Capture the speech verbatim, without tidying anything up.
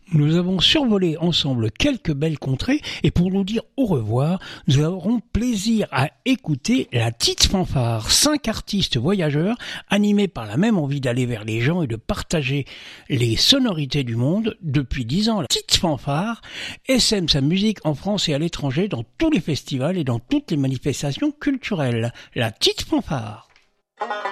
Nous avons survolé ensemble quelques belles contrées et pour nous dire au revoir, nous aurons plaisir à écouter la Petite Fanfare, cinq artistes voyageurs animés par la même envie d'aller vers les gens et de partager les sonorités du monde. Depuis dix ans, la Petite Fanfare essaime sa musique en France et à l'étranger dans tous les festivals et dans toutes les manifestations culturelles. La Petite Fanfare.